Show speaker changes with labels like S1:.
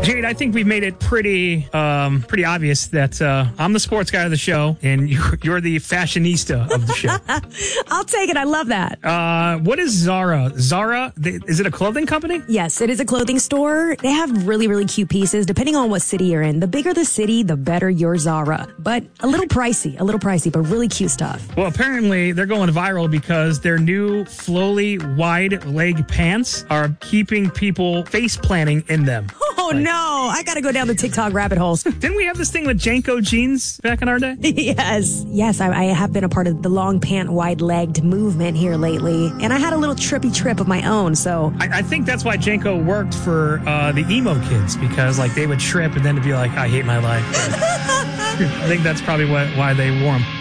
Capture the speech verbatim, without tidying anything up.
S1: Jade, I think we've made it pretty um, pretty obvious that uh, I'm the sports guy of the show, and you're, you're the fashionista of the show.
S2: I'll take it. I love that.
S1: Uh, what is Zara? Zara, they, is it a clothing company?
S2: Yes, it is a clothing store. They have really, really cute pieces, depending on what city you're in. The bigger the city, the better your Zara. But a little pricey, a little pricey, but really cute stuff.
S1: Well, apparently they're going viral because their new Flowly wide leg pants are keeping people face planting in them.
S2: Oh, like, no. I got to go down the TikTok rabbit holes.
S1: Didn't we have this thing with Janko jeans back in our day?
S2: Yes. Yes, I, I have been a part of the long pant, wide-legged movement here lately. And I had a little trippy trip of my own, so...
S1: I, I think that's why Janko worked for uh, the emo kids, because like they would trip and then to be like, I hate my life. I think that's probably what, why they wore them.